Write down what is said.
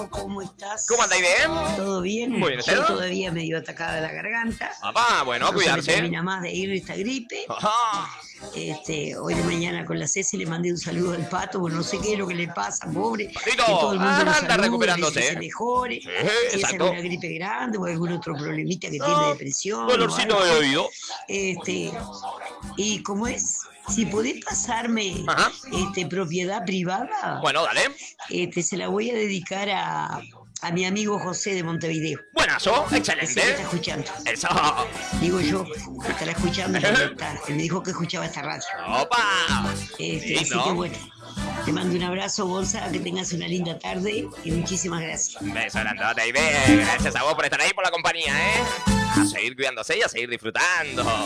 ¿Cómo estás? ¿Cómo andáis bien? ¿Todo bien? Muy bien, Yo ¿usted? todavía medio atacada de la garganta. Papá, bueno, a No se me cuidarse. termina más de ir esta gripe. Ajá. Hoy de mañana con la Ceci le mandé un saludo al Pato, porque no sé qué es lo que le pasa, pobre. Patito, Que todo el mundo lo anda saluda, recuperándose. que se mejore. Sí, Si es exacto. alguna gripe grande o algún otro problemita que tiene No, depresión o dolorcito algo. de oído. Y como es, si podés pasarme Ajá. propiedad privada, Bueno, dale. se la voy a dedicar a mi amigo José de Montevideo. Buenazo, Que sé excelente. que está escuchando. Eso. Digo yo, que estará escuchando porque él me dijo que escuchaba esta radio. Opa. Así que bueno, te mando un abrazo, Gonza, que tengas una linda tarde y muchísimas gracias. Un beso grandote y bien. Gracias a vos por estar ahí, por la compañía, ¿eh? A seguir cuidándose y a seguir disfrutando.